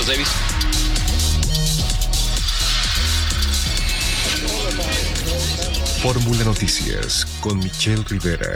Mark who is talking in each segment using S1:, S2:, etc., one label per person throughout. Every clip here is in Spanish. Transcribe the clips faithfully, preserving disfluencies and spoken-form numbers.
S1: Carlos Davis.
S2: Fórmula Noticias con Michelle Rivera.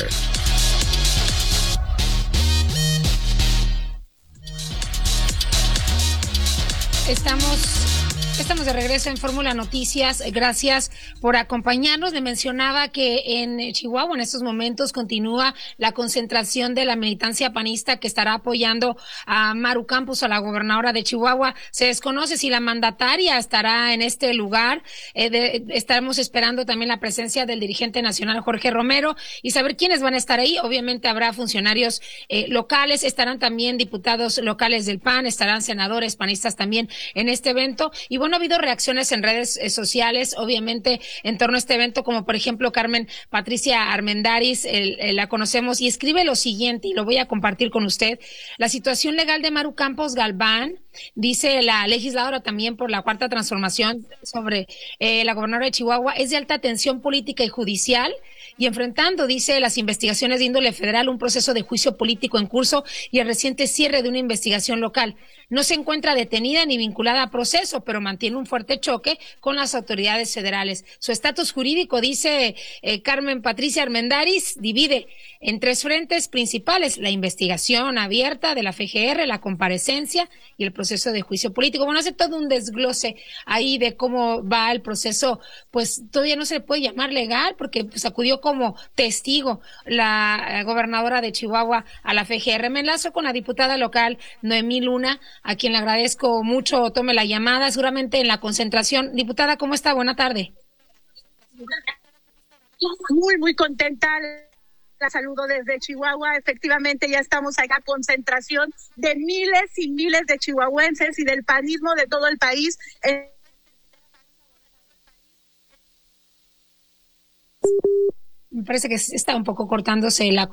S3: Estamos... Estamos de regreso en Fórmula Noticias. Gracias por acompañarnos. Le mencionaba que en Chihuahua en estos momentos continúa la concentración de la militancia panista que estará apoyando a Maru Campos, a la gobernadora de Chihuahua. Se desconoce si la mandataria estará en este lugar. Eh, de, estaremos esperando también la presencia del dirigente nacional Jorge Romero y saber quiénes van a estar ahí. Obviamente habrá funcionarios eh, locales, estarán también diputados locales del P A N, estarán senadores panistas también en este evento. Y bueno, ha habido reacciones en redes eh, sociales, obviamente, en torno a este evento, como por ejemplo Carmen Patricia Armendáriz, el, el, la conocemos, y escribe lo siguiente, y lo voy a compartir con usted. La situación legal de Maru Campos Galván, dice la legisladora también por la Cuarta Transformación sobre eh, la gobernadora de Chihuahua, es de alta tensión política y judicial, y enfrentando, dice, las investigaciones de índole federal, un proceso de juicio político en curso y el reciente cierre de una investigación local. No se encuentra detenida ni vinculada a proceso, pero mantiene un fuerte choque con las autoridades federales. Su estatus jurídico, dice eh, Carmen Patricia Armendáriz, divide en tres frentes principales: la investigación abierta de la F G R, la comparecencia y el proceso de juicio político. Bueno, hace todo un desglose ahí de cómo va el proceso, pues todavía no se le puede llamar legal porque pues, acudió como testigo la eh, gobernadora de Chihuahua a la F G R. Me enlazo con la diputada local Noemí Luna, a quien le agradezco mucho tome la llamada, seguramente en la concentración. Diputada, ¿cómo está? Buena tarde.
S4: Muy, muy contenta. La saludo desde Chihuahua. Efectivamente, ya estamos acá, concentración de miles y miles de chihuahuenses y del panismo de todo el país. Eh...
S3: Me parece que está un poco cortándose la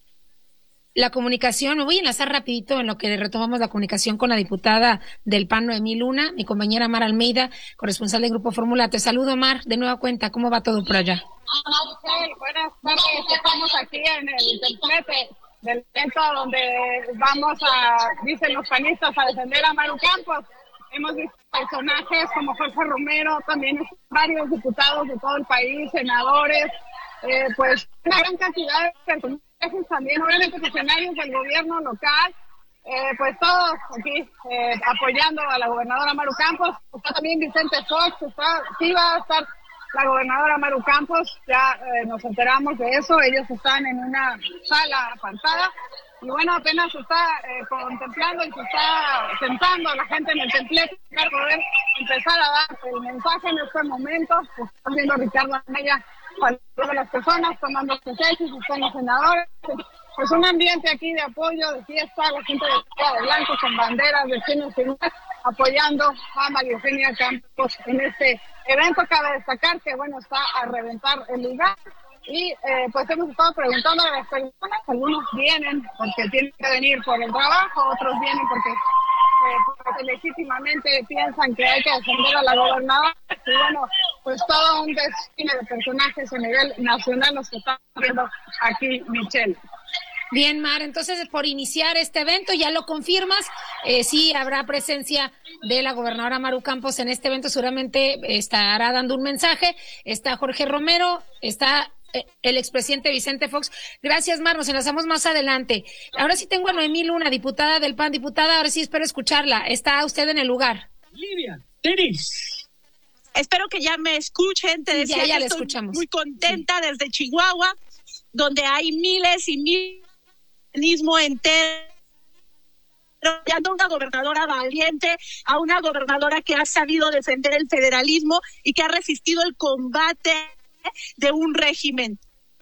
S3: La comunicación. Me voy a enlazar rapidito en lo que retomamos la comunicación con la diputada del P A N, Noemí Luna, mi compañera Mar Almeida, corresponsal del Grupo Fórmula. Te saludo, Mar, de nueva cuenta. ¿Cómo va todo por allá?
S5: Sí, buenas tardes. Estamos aquí en el templete del evento donde vamos a, dicen los panistas, a defender a Maru Campos. Hemos visto personajes como Jorge Romero, también varios diputados de todo el país, senadores, eh, pues una gran cantidad de personas también, obviamente funcionarios del gobierno local, eh, pues todos aquí eh, apoyando a la gobernadora Maru Campos. Está también Vicente Fox, está, sí va a estar la gobernadora Maru Campos, ya eh, nos enteramos de eso. Ellos están en una sala apartada y bueno, apenas se está eh, contemplando y se está sentando la gente en el templete para poder empezar a dar el mensaje en este momento. Pues, están viendo Ricardo Anaya, de las personas tomando sus hechos, están los senadores, pues un ambiente aquí de apoyo, de fiesta, la gente de blanco con banderas de chinos apoyando a María Eugenia Campos en este evento. Cabe destacar que bueno, está a reventar el lugar y eh, pues hemos estado preguntando a las personas, algunos vienen porque tienen que venir por el trabajo, otros vienen porque Eh, porque legítimamente piensan que hay que defender a la gobernadora. Y bueno, pues todo un desfile de personajes a nivel nacional nos está viendo aquí, Michelle.
S3: Bien, Mar, entonces por iniciar este evento, ya lo confirmas, eh, sí habrá presencia de la gobernadora Maru Campos en este evento, seguramente estará dando un mensaje. Está Jorge Romero, está el expresidente Vicente Fox. Gracias, Mar, nos enlazamos más adelante. Ahora sí tengo a Noemí Luna, diputada del P A N. Diputada, ahora sí espero escucharla. ¿Está usted en el lugar?
S6: Livia, tenis.
S4: Espero que ya me escuchen. Te
S3: sí,
S4: decía
S3: ya, ya
S4: que
S3: le
S4: estoy
S3: escuchamos.
S4: Muy contenta sí. Desde Chihuahua, donde hay miles y miles de organismo entero, apoyando a una gobernadora valiente, a una gobernadora que ha sabido defender el federalismo y que ha resistido el combate de un régimen.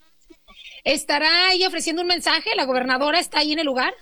S3: ¿Estará ella ofreciendo un mensaje? ¿La gobernadora está ahí en el lugar?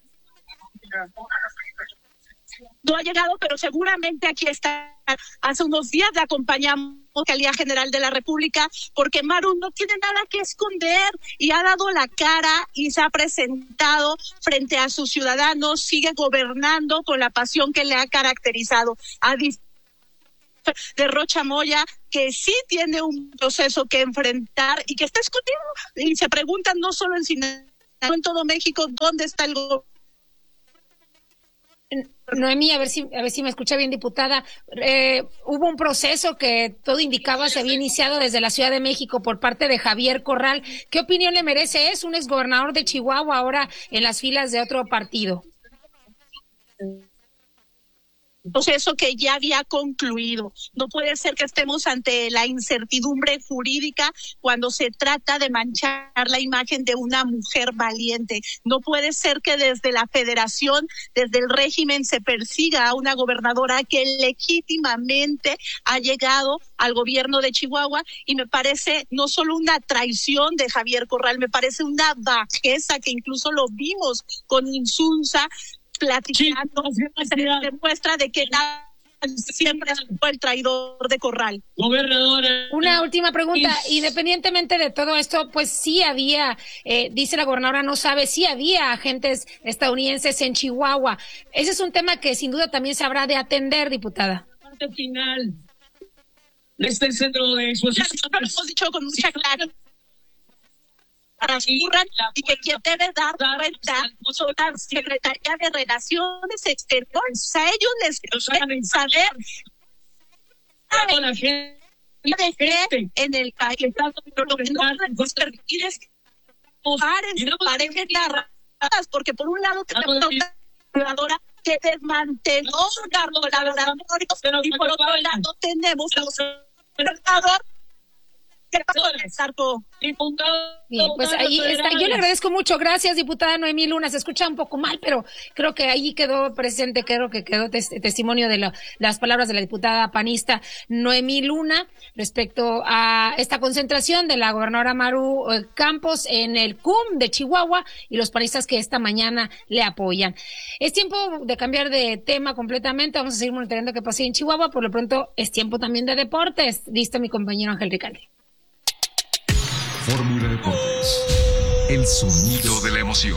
S4: No ha llegado, pero seguramente aquí está. Hace unos días le acompañamos a la Fiscalía General de la República porque Maru no tiene nada que esconder y ha dado la cara y se ha presentado frente a sus ciudadanos, sigue gobernando con la pasión que le ha caracterizado. A de Rocha Moya, que sí tiene un proceso que enfrentar y que está escondido, y se preguntan no solo en Sinaloa, en todo México, ¿dónde está el gobierno?
S3: Noemí, a ver si a ver si me escucha bien, diputada. Eh, hubo un proceso que todo indicaba se había iniciado desde la Ciudad de México por parte de Javier Corral. ¿Qué opinión le merece? Es un exgobernador de Chihuahua ahora en las filas de otro partido.
S4: Proceso que ya había concluido. No puede ser que estemos ante la incertidumbre jurídica cuando se trata de manchar la imagen de una mujer valiente. No puede ser que desde la federación, desde el régimen, se persiga a una gobernadora que legítimamente ha llegado al gobierno de Chihuahua, y me parece no solo una traición de Javier Corral, me parece una bajeza que incluso lo vimos con Insunza platicando, se demuestra de que siempre fue el traidor de Corral.
S6: Gobernadora.
S3: Una última pregunta, independientemente de todo esto, pues sí había, eh, dice la gobernadora, no sabe, sí había agentes estadounidenses en Chihuahua. Ese es un tema que sin duda también se habrá de atender, diputada.
S6: Parte final de este centro de exposición.
S4: Lo hemos dicho con mucha claridad. Transcurran y que quien debe dar cuenta son la Secretaría de Relaciones Exteriores. A ellos les deben saber
S6: con la gente
S4: en el país. Pero lo que no podemos permitir es que paren, parejen narradas, porque por un lado tenemos una gobernadora que desmanteló los laboratorios y por otro lado tenemos a un gobernador. ¿Qué pasó en el Zarco?
S3: Bien, pues ahí está. Yo le agradezco mucho. Gracias, diputada Noemí Luna. Se escucha un poco mal, pero creo que ahí quedó presente, creo que quedó tes testimonio de lo, las palabras de la diputada panista Noemí Luna respecto a esta concentración de la gobernadora Maru Campos en el C U M de Chihuahua y los panistas que esta mañana le apoyan. Es tiempo de cambiar de tema completamente. Vamos a seguir monitoreando qué pasa en Chihuahua. Por lo pronto es tiempo también de deportes. Listo, mi compañero Ángel Ricalde.
S2: Fórmula Deportes, el sonido de la emoción.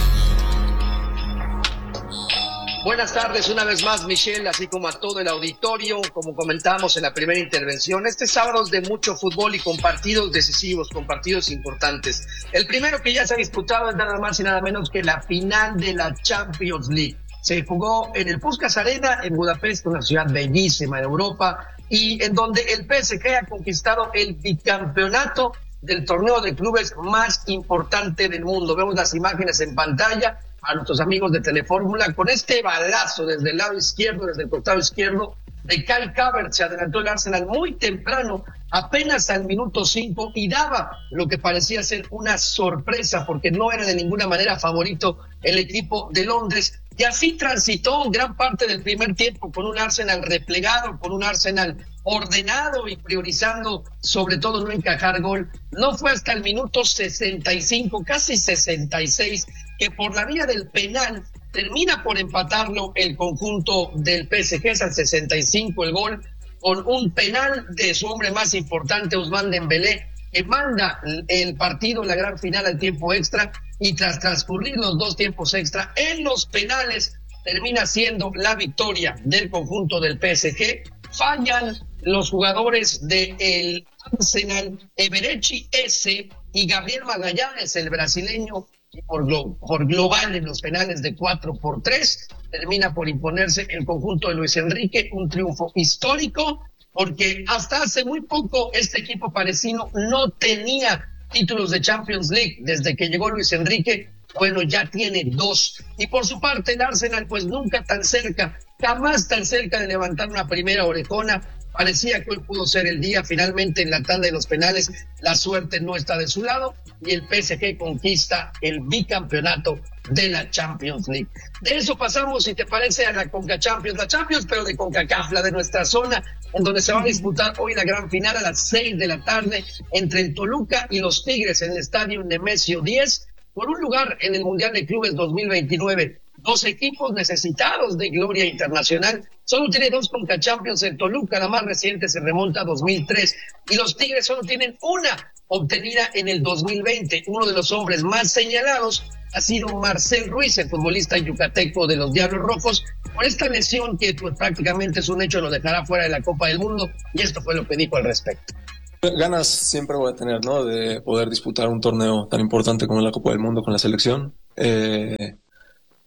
S1: Buenas tardes una vez más, Michelle, así como a todo el auditorio. Como comentábamos en la primera intervención, este sábado es de mucho fútbol y con partidos decisivos, con partidos importantes. El primero que ya se ha disputado es nada más y nada menos que la final de la Champions League. Se jugó en el Puskás Arena en Budapest, una ciudad bellísima de Europa, y en donde el P S G ha conquistado el bicampeonato del torneo de clubes más importante del mundo. Vemos las imágenes en pantalla a nuestros amigos de Telefórmula con este balazo desde el lado izquierdo, desde el costado izquierdo de Kai Havertz. Se adelantó el Arsenal muy temprano, apenas al minuto cinco, y daba lo que parecía ser una sorpresa porque no era de ninguna manera favorito el equipo de Londres. Y así transitó gran parte del primer tiempo con un Arsenal replegado, con un Arsenal ordenado y priorizando sobre todo no encajar gol. No fue hasta el minuto sesenta y cinco, casi sesenta y seis, que por la vía del penal termina por empatarlo el conjunto del P S G. Es al sesenta y cinco el gol, con un penal de su hombre más importante, Ousmane Dembélé, que manda el partido, la gran final, al tiempo extra, y tras transcurrir los dos tiempos extra en los penales termina siendo la victoria del conjunto del P S G. Fallan los jugadores del Arsenal, Eberechi S y Gabriel Magallanes, el brasileño, por, glo por global en los penales de cuatro por tres, termina por imponerse el conjunto de Luis Enrique, un triunfo histórico, porque hasta hace muy poco este equipo parisino no tenía títulos de Champions League. Desde que llegó Luis Enrique, bueno, ya tiene dos. Y por su parte el Arsenal, pues nunca tan cerca, jamás tan cerca de levantar una primera orejona. Parecía que hoy pudo ser el día. Finalmente en la tanda de los penales la suerte no está de su lado y el P S G conquista el bicampeonato de la Champions League. De eso pasamos, si te parece, a la Conca Champions, la Champions pero de CONCACAF, la de nuestra zona, en donde se va a disputar hoy la gran final a las seis de la tarde entre el Toluca y los Tigres en el estadio Nemesio diez por un lugar en el Mundial de Clubes dos mil veintinueve. Dos equipos necesitados de gloria internacional. Solo tiene dos Conca Champions en Toluca, la más reciente se remonta a dos mil tres, y los Tigres solo tienen una obtenida en el dos mil veinte. Uno de los hombres más señalados ha sido Marcel Ruiz, el futbolista yucateco de los Diablos Rojos, por esta lesión que pues, prácticamente es un hecho, lo dejará fuera de la Copa del Mundo, y esto fue lo que dijo al respecto.
S7: Ganas siempre voy a tener, ¿no?, de poder disputar un torneo tan importante como la Copa del Mundo con la selección. Eh...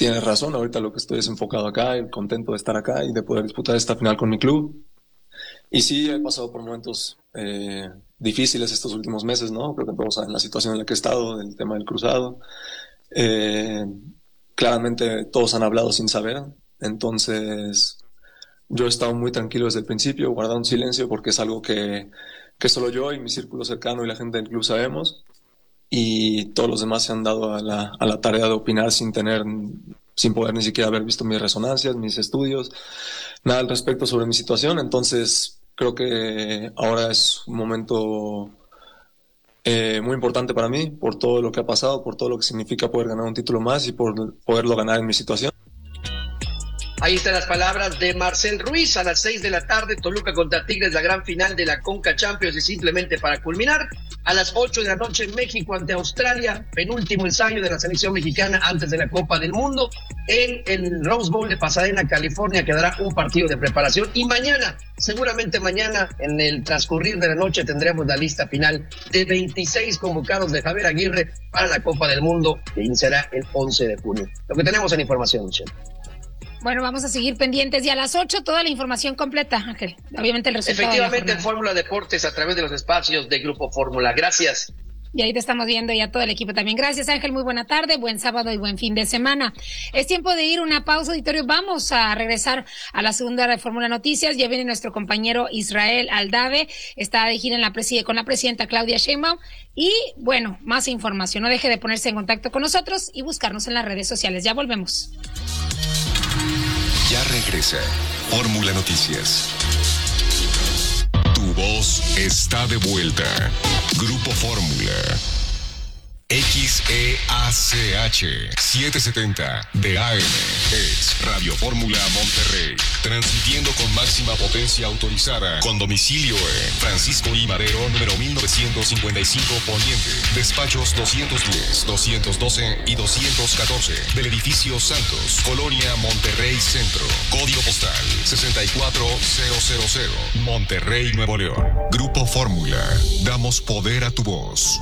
S7: tienes razón, ahorita lo que estoy es enfocado acá y contento de estar acá y de poder disputar esta final con mi club. Y sí, he pasado por momentos eh, difíciles estos últimos meses, ¿no? Creo que todos saben la situación en la que he estado, el tema del cruzado. Eh, claramente todos han hablado sin saber, entonces yo he estado muy tranquilo desde el principio, guardando silencio porque es algo que, que solo yo y mi círculo cercano y la gente del club sabemos, y todos los demás se han dado a la, a la tarea de opinar sin tener, sin poder ni siquiera haber visto mis resonancias, mis estudios, nada al respecto sobre mi situación. Entonces creo que ahora es un momento eh, muy importante para mí, por todo lo que ha pasado, por todo lo que significa poder ganar un título más y por poderlo ganar en mi situación.
S1: Ahí están las palabras de Marcel Ruiz. A las seis de la tarde, Toluca contra Tigres, la gran final de la Conca Champions. Y simplemente para culminar, a las ocho de la noche en México ante Australia, penúltimo ensayo de la selección mexicana antes de la Copa del Mundo. En el Rose Bowl de Pasadena, California, quedará un partido de preparación. Y mañana, seguramente mañana, en el transcurrir de la noche, tendremos la lista final de veintiséis convocados de Javier Aguirre para la Copa del Mundo, que iniciará el once de junio. Lo que tenemos en información, Michelle.
S3: Bueno, vamos a seguir pendientes y a las ocho toda la información completa, Ángel. Obviamente el resultado.
S1: Efectivamente, en Fórmula Deportes a través de los espacios de Grupo Fórmula. Gracias.
S3: Y ahí te estamos viendo y a todo el equipo también. Gracias, Ángel. Muy buena tarde, buen sábado y buen fin de semana. Es tiempo de ir a una pausa, auditorio. Vamos a regresar a la segunda hora de Fórmula Noticias. Ya viene nuestro compañero Israel Aldave. Está de gira en la preside con la presidenta Claudia Sheinbaum. Y bueno, más información. No deje de ponerse en contacto con nosotros y buscarnos en las redes sociales. Ya volvemos.
S2: Ya regresa Fórmula Noticias. Tu voz está de vuelta. Grupo Fórmula. X E A C H setecientos setenta de A M es Radio Fórmula Monterrey, transmitiendo con máxima potencia autorizada, con domicilio en Francisco I. Madero, número mil novecientos cincuenta y cinco Poniente, despachos doscientos diez, doscientos doce y doscientos catorce del edificio Santos, Colonia Monterrey Centro, código postal sesenta y cuatro mil, Monterrey, Nuevo León. Grupo Fórmula, damos poder a tu voz.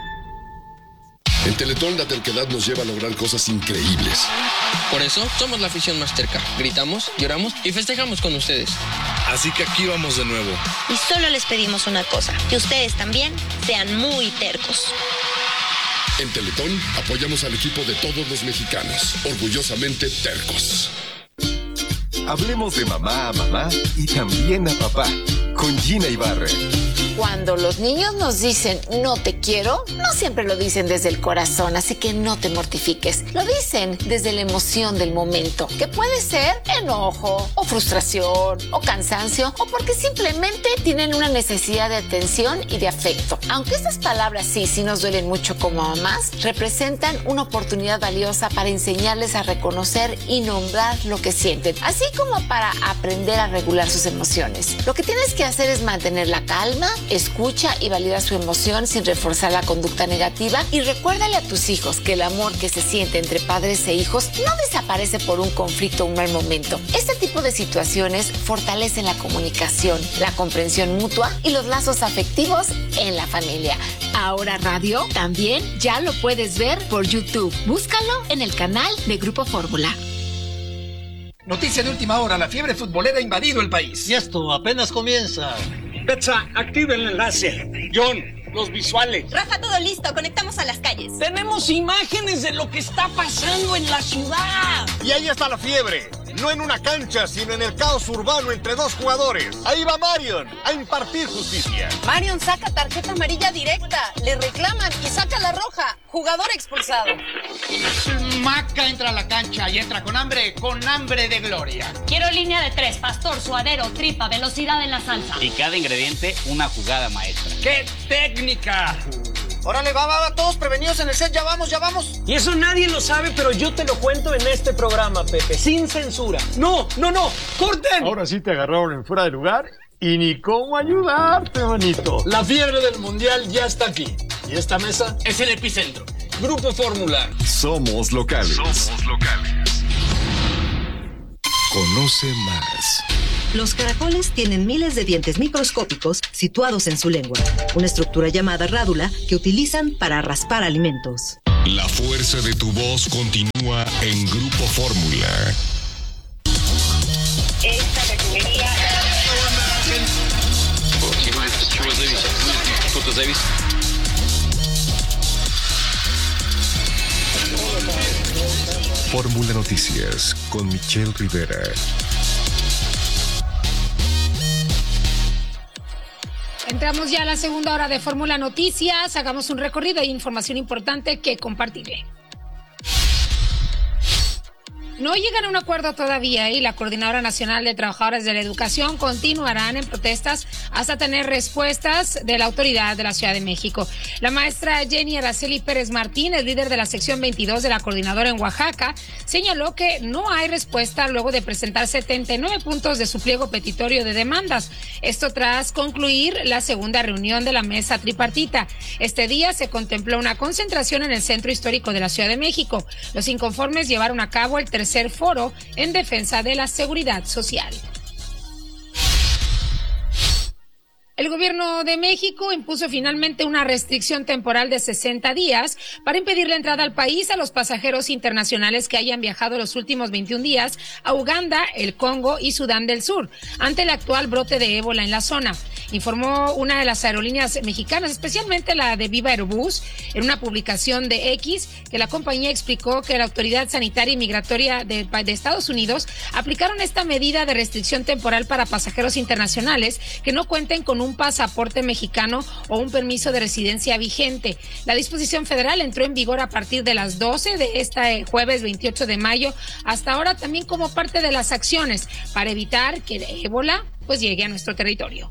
S8: En Teletón, la terquedad nos lleva a lograr cosas increíbles.
S9: Por eso, somos la afición más terca. Gritamos, lloramos y festejamos con ustedes.
S10: Así que aquí vamos de nuevo.
S11: Y solo les pedimos una cosa, que ustedes también sean muy tercos.
S8: En Teletón, apoyamos al equipo de todos los mexicanos, orgullosamente tercos.
S12: Hablemos de mamá a mamá y también a papá, con Gina Ibarra.
S13: Cuando los niños nos dicen no te quiero, no siempre lo dicen desde el corazón, así que no te mortifiques. Lo dicen desde la emoción del momento, que puede ser enojo, o frustración, o cansancio, o porque simplemente tienen una necesidad de atención y de afecto. Aunque estas palabras sí, sí nos duelen mucho como mamás, representan una oportunidad valiosa para enseñarles a reconocer y nombrar lo que sienten, así como para aprender a regular sus emociones. Lo que tienes que hacer es mantener la calma, escucha y valida su emoción sin reforzar la conducta negativa, y recuérdale a tus hijos que el amor que se siente entre padres e hijos no desaparece por un conflicto o un mal momento. Este tipo de situaciones fortalecen la comunicación, la comprensión mutua y los lazos afectivos en la familia. Ahora Radio también ya lo puedes ver por YouTube. Búscalo en el canal de Grupo Fórmula.
S14: Noticia de última hora, la fiebre futbolera ha invadido el país.
S15: Y esto apenas comienza.
S16: Betsa, activa el enlace. John, los visuales.
S17: Rafa, todo listo, conectamos a las calles.
S16: Tenemos imágenes de lo que está pasando en la ciudad.
S18: Y ahí está la fiebre. No en una cancha, sino en el caos urbano entre dos jugadores. Ahí va Marion a impartir justicia.
S17: Marion saca tarjeta amarilla directa, le reclaman y saca la roja. Jugador expulsado.
S14: Maca entra a la cancha y entra con hambre, con hambre de gloria.
S19: Quiero línea de tres, pastor, suadero, tripa, velocidad en la salsa.
S20: Y cada ingrediente, una jugada maestra.
S16: ¡Qué técnica!
S14: Órale, va, va, va, todos prevenidos en el set, ya vamos, ya vamos.
S16: Y eso nadie lo sabe, pero yo te lo cuento en este programa, Pepe, sin censura. ¡No, no, no! ¡Corten!
S21: Ahora sí te agarraron en fuera de lugar y ni cómo ayudarte, manito.
S16: La fiebre del mundial ya está aquí. Y esta mesa es el epicentro. Grupo Fórmula.
S2: Somos locales. Somos locales. Conoce más.
S22: Los caracoles tienen miles de dientes microscópicos situados en su lengua, una estructura llamada rádula que utilizan para raspar alimentos.
S2: La fuerza de tu voz continúa en Grupo Fórmula.
S5: Esta refinería.
S2: Fórmula Noticias con Michelle Rivera.
S3: Entramos ya a la segunda hora de Fórmula Noticias. Hagamos un recorrido e información importante que compartiré. No llegan a un acuerdo todavía y la Coordinadora Nacional de Trabajadores de la Educación continuarán en protestas hasta tener respuestas de la autoridad de la Ciudad de México. La maestra Jenny Araceli Pérez Martínez, líder de la sección veintidós de la Coordinadora en Oaxaca, señaló que no hay respuesta luego de presentar setenta y nueve puntos de su pliego petitorio de demandas. Esto tras concluir la segunda reunión de la mesa tripartita. Este día se contempló una concentración en el Centro Histórico de la Ciudad de México. Los inconformes llevaron a cabo el tercer foro en defensa de la seguridad social. El gobierno de México impuso finalmente una restricción temporal de sesenta días para impedir la entrada al país a los pasajeros internacionales que hayan viajado los últimos veintiún días a Uganda, el Congo y Sudán del Sur, ante el actual brote de ébola en la zona. Informó una de las aerolíneas mexicanas, especialmente la de Viva Aerobús, en una publicación de X, que la compañía explicó que la Autoridad Sanitaria y Migratoria de, de Estados Unidos aplicaron esta medida de restricción temporal para pasajeros internacionales que no cuenten con un un pasaporte mexicano o un permiso de residencia vigente. La disposición federal entró en vigor a partir de las doce de este jueves veintiocho de mayo hasta ahora, también como parte de las acciones para evitar que el ébola pues llegue a nuestro territorio.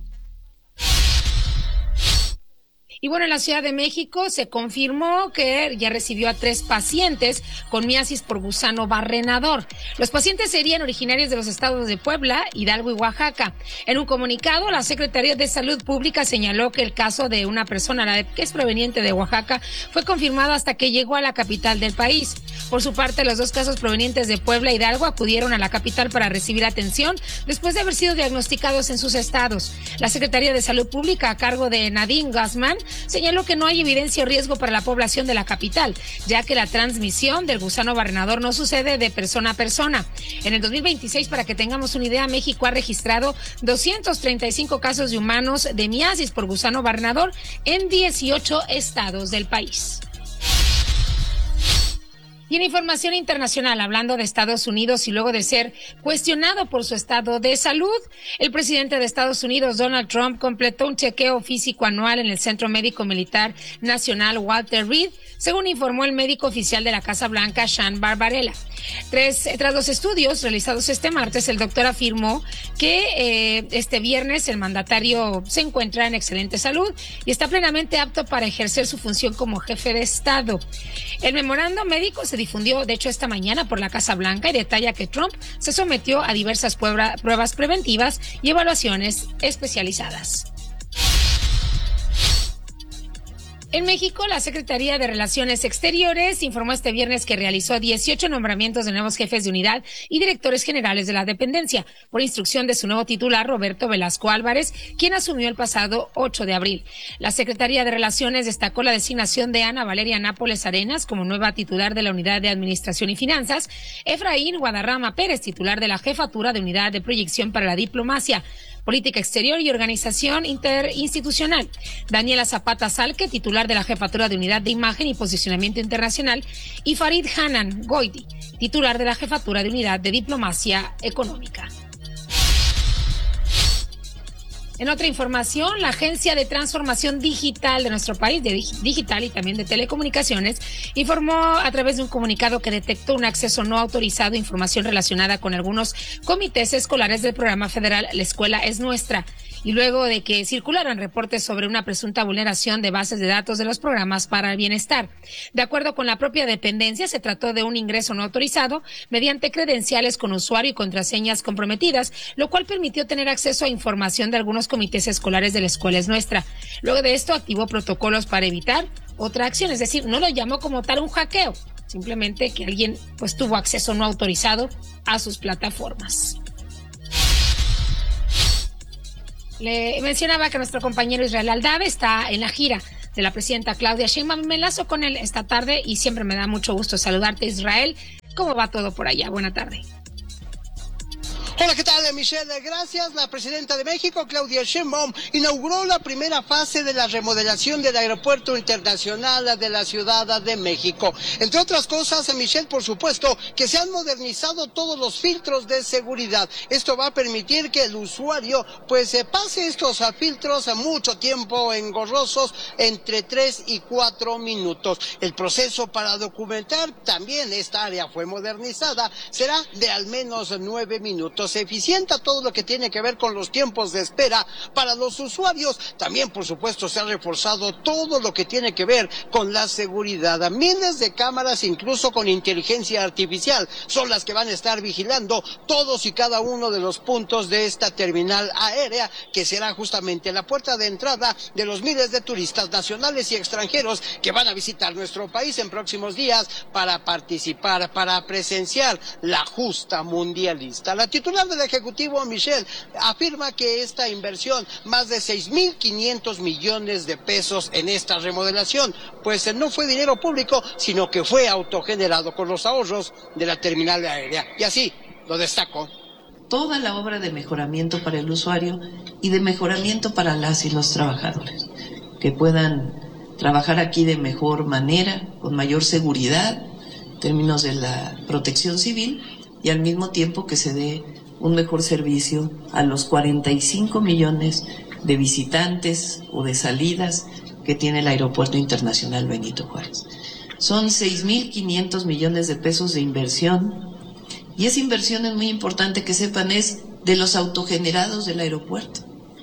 S3: Y bueno, en la Ciudad de México se confirmó que ya recibió a tres pacientes con miasis por gusano barrenador. Los pacientes serían originarios de los estados de Puebla, Hidalgo y Oaxaca. En un comunicado, la Secretaría de Salud Pública señaló que el caso de una persona la que es proveniente de Oaxaca fue confirmado hasta que llegó a la capital del país. Por su parte, los dos casos provenientes de Puebla e Hidalgo acudieron a la capital para recibir atención después de haber sido diagnosticados en sus estados. La Secretaría de Salud Pública, a cargo de Nadine Gassman, señaló que no hay evidencia o riesgo para la población de la capital, ya que la transmisión del gusano barrenador no sucede de persona a persona. En el dos mil veintiséis, para que tengamos una idea, México ha registrado doscientos treinta y cinco casos de humanos de miasis por gusano barrenador en dieciocho estados del país. Y en información internacional, hablando de Estados Unidos y luego de ser cuestionado por su estado de salud, el presidente de Estados Unidos, Donald Trump, completó un chequeo físico anual en el Centro Médico Militar Nacional Walter Reed, según informó el médico oficial de la Casa Blanca, Sean Barbarella. Tres, tras los estudios realizados este martes, el doctor afirmó que eh, este viernes el mandatario se encuentra en excelente salud y está plenamente apto para ejercer su función como jefe de Estado. El memorando médico se difundió, de hecho, esta mañana por la Casa Blanca y detalla que Trump se sometió a diversas pruebas preventivas y evaluaciones especializadas. En México, la Secretaría de Relaciones Exteriores informó este viernes que realizó dieciocho nombramientos de nuevos jefes de unidad y directores generales de la dependencia, por instrucción de su nuevo titular, Roberto Velasco Álvarez, quien asumió el pasado ocho de abril. La Secretaría de Relaciones destacó la designación de Ana Valeria Nápoles Arenas como nueva titular de la Unidad de Administración y Finanzas, Efraín Guadarrama Pérez, titular de la Jefatura de Unidad de Proyección para la Diplomacia, Política Exterior y Organización Interinstitucional, Daniela Zapata Salque, titular de la Jefatura de Unidad de Imagen y Posicionamiento Internacional, y Farid Hanan Goiti, titular de la Jefatura de Unidad de Diplomacia Económica. En otra información, la Agencia de Transformación Digital de nuestro país, de digital y también de telecomunicaciones, informó a través de un comunicado que detectó un acceso no autorizado a información relacionada con algunos comités escolares del programa federal La Escuela es Nuestra, y luego de que circularan reportes sobre una presunta vulneración de bases de datos de los programas para el bienestar. De acuerdo con la propia dependencia, se trató de un ingreso no autorizado mediante credenciales con usuario y contraseñas comprometidas, lo cual permitió tener acceso a información de algunos comités escolares de La Escuela es Nuestra. Luego de esto, activó protocolos para evitar otra acción, es decir, no lo llamó como tal un hackeo, simplemente que alguien pues tuvo acceso no autorizado a sus plataformas. Le mencionaba que nuestro compañero Israel Aldave está en la gira de la presidenta Claudia Sheinbaum. Me enlazo con él esta tarde y siempre me da mucho gusto saludarte, Israel. cómo va todo por allá. Buena tarde.
S5: Hola, ¿qué tal, Michelle? Gracias. La presidenta de México, Claudia Sheinbaum, inauguró la primera fase de la remodelación del Aeropuerto Internacional de la Ciudad de México. Entre otras cosas, Michelle, por supuesto, que se han modernizado todos los filtros de seguridad. Esto va a permitir que el usuario, pues, se pase estos filtros mucho tiempo engorrosos, entre tres y cuatro minutos. El proceso para documentar también esta área fue modernizada, será de al menos nueve minutos. Se eficienta todo lo que tiene que ver con los tiempos de espera para los usuarios. También, por supuesto, se ha reforzado todo lo que tiene que ver con la seguridad. Miles de cámaras, incluso con inteligencia artificial, son las que van a estar vigilando todos y cada uno de los puntos de esta terminal aérea, que será justamente la puerta de entrada de los miles de turistas nacionales y extranjeros que van a visitar nuestro país en próximos días para participar, para presenciar la justa mundialista. La titular del Ejecutivo, Michelle, afirma que esta inversión, más de seis mil quinientos millones de pesos en esta remodelación, pues no fue dinero público, sino que fue autogenerado con los ahorros de la terminal aérea. Y así lo destacó.
S6: Toda la obra de mejoramiento para el usuario y de mejoramiento para las y los trabajadores, que puedan trabajar aquí de mejor manera, con mayor seguridad, en términos de la protección civil, y al mismo tiempo que se dé un mejor servicio a los cuarenta y cinco millones de visitantes o de salidas que tiene el Aeropuerto Internacional Benito Juárez. Son seis mil quinientos millones de pesos de inversión, y esa inversión es muy importante que sepan, es de los autogenerados del aeropuerto.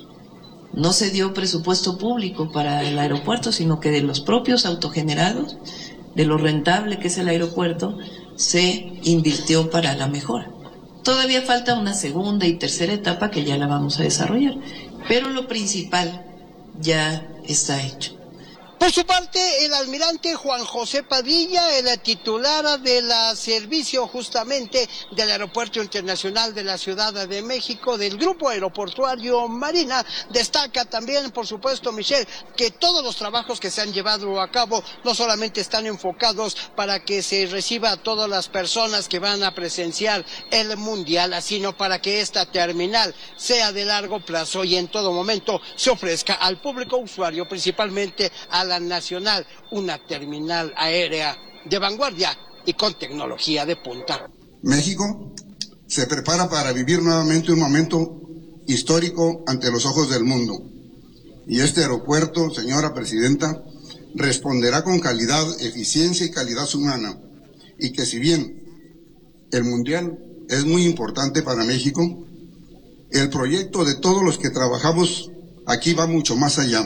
S6: No se dio presupuesto público para el aeropuerto, sino que de los propios autogenerados, de lo rentable que es el aeropuerto, se invirtió para la mejora. Todavía falta una segunda y tercera etapa que ya la vamos a desarrollar, pero lo principal ya está hecho.
S5: Por su parte, el almirante Juan José Padilla, el titular del servicio justamente del Aeropuerto Internacional de la Ciudad de México, del Grupo Aeroportuario Marina, destaca también, por supuesto, Michelle, que todos los trabajos que se han llevado a cabo no solamente están enfocados para que se reciba a todas las personas que van a presenciar el Mundial, sino para que esta terminal sea de largo plazo y en todo momento se ofrezca al público usuario, principalmente a la nacional, una terminal aérea de vanguardia y con tecnología de punta.
S23: México se prepara para vivir nuevamente un momento histórico ante los ojos del mundo. Y este aeropuerto, señora presidenta, responderá con calidad, eficiencia y calidad humana. Y que si bien el Mundial es muy importante para México, el proyecto de todos los que trabajamos aquí va mucho más allá.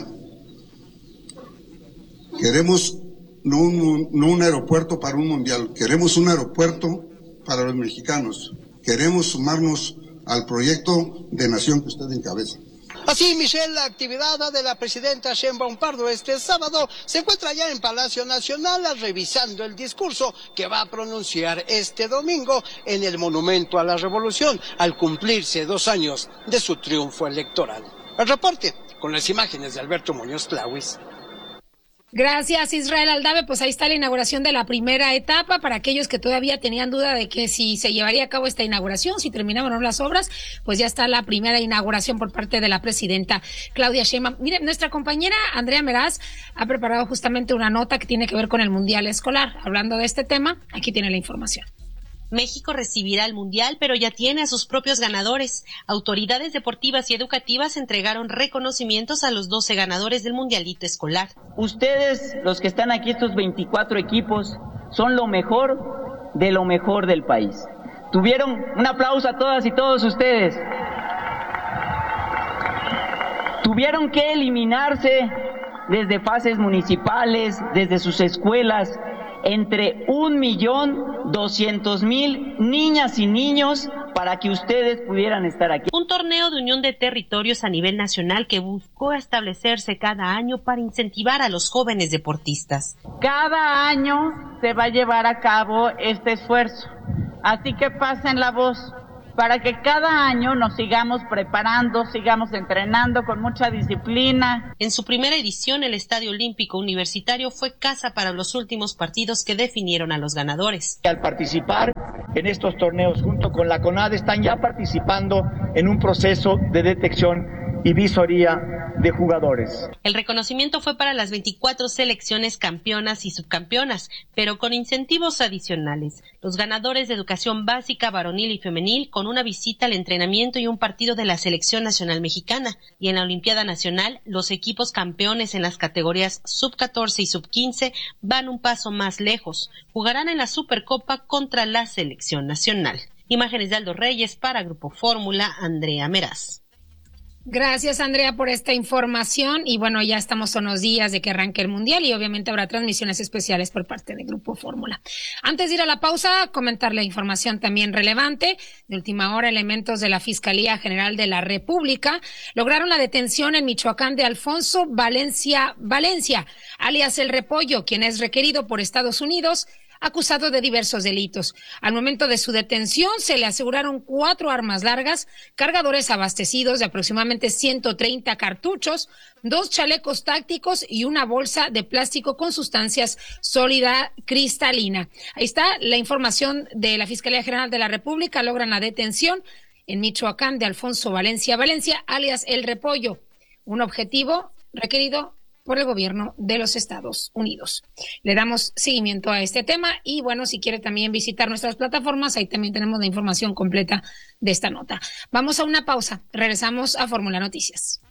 S23: Queremos no un, no un aeropuerto para un mundial, queremos un aeropuerto para los mexicanos. Queremos sumarnos al proyecto de nación que usted encabeza.
S5: Así, Michelle, la actividad de la presidenta Sheinbaum Pardo este sábado se encuentra ya en Palacio Nacional revisando el discurso que va a pronunciar este domingo en el Monumento a la Revolución al cumplirse dos años de su triunfo electoral. El reporte con las imágenes de Alberto Muñoz Clauis.
S3: Gracias, Israel Aldave. Pues ahí está la inauguración de la primera etapa. Para aquellos que todavía tenían duda de que si se llevaría a cabo esta inauguración, si terminaban o no las obras, pues ya está la primera inauguración por parte de la presidenta Claudia Sheinbaum. Mire, nuestra compañera Andrea Meraz ha preparado justamente una nota que tiene que ver con el Mundial Escolar. Hablando de este tema, aquí tiene la información.
S24: México recibirá el Mundial, pero ya tiene a sus propios ganadores. Autoridades deportivas y educativas entregaron reconocimientos a los doce ganadores del Mundialito Escolar.
S25: Ustedes, los que están aquí, estos veinticuatro equipos, son lo mejor de lo mejor del país. Tuvieron un aplauso a todas y todos ustedes. Tuvieron que eliminarse desde fases municipales, desde sus escuelas, entre un millón doscientos mil niñas y niños para que ustedes pudieran estar aquí.
S24: Un torneo de unión de territorios a nivel nacional que buscó establecerse cada año para incentivar a los jóvenes deportistas.
S26: Cada año se va a llevar a cabo este esfuerzo, así que pasen la voz.
S1: para que cada año nos sigamos preparando, sigamos entrenando con mucha disciplina.
S24: En su primera edición, el Estadio Olímpico Universitario fue casa para los últimos partidos que definieron a los ganadores.
S4: Al participar en estos torneos junto con la CONADE, están ya participando en un proceso de detección y visoría de jugadores.
S24: El reconocimiento fue para las veinticuatro selecciones campeonas y subcampeonas, pero con incentivos adicionales. Los ganadores de educación básica, varonil y femenil, con una visita al entrenamiento y un partido de la selección nacional mexicana. Y en la Olimpiada Nacional, los equipos campeones en las categorías sub catorce y sub quince van un paso más lejos. Jugarán en la Supercopa contra la selección nacional. Imágenes de Aldo Reyes para Grupo Fórmula, Andrea Meraz.
S3: Gracias, Andrea, por esta información. Y bueno, ya estamos a unos días de que arranque el Mundial y obviamente habrá transmisiones especiales por parte de Grupo Fórmula. Antes de ir a la pausa, comentar la información también relevante. De última hora, elementos de la Fiscalía General de la República lograron la detención en Michoacán de Alfonso Valencia Valencia, alias El Repollo, quien es requerido por Estados Unidos, acusado de diversos delitos. Al momento de su detención se le aseguraron cuatro armas largas, cargadores abastecidos de aproximadamente ciento treinta cartuchos, dos chalecos tácticos y una bolsa de plástico con sustancias sólida cristalina. Ahí está la información de la Fiscalía General de la República. Logran la detención en Michoacán de Alfonso Valencia Valencia, alias El Repollo, un objetivo requerido por el gobierno de los Estados Unidos. Le damos seguimiento a este tema y bueno, si quiere también visitar nuestras plataformas, ahí también tenemos la información completa de esta nota. Vamos a una pausa, regresamos a Fórmula Noticias.